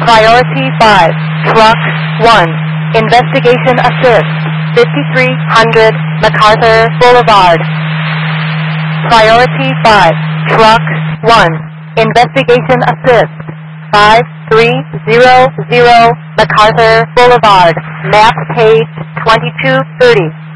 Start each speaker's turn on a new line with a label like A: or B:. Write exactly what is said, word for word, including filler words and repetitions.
A: Priority five, Truck one, Investigation Assist, fifty-three hundred MacArthur Boulevard. Priority five, Truck one, Investigation Assist, five three zero zero MacArthur Boulevard, map page twenty-two thirty.